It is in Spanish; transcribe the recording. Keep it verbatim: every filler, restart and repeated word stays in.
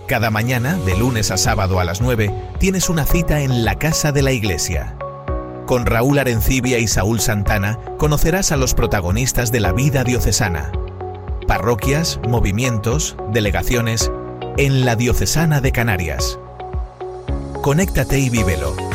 Cada mañana, de lunes a sábado a las nueve, tienes una cita en la Casa de la Iglesia. Con Raúl Arencibia y Saúl Santana conocerás a los protagonistas de la vida diocesana. Parroquias, movimientos, delegaciones, en la Diocesana de Canarias. Conéctate y vívelo.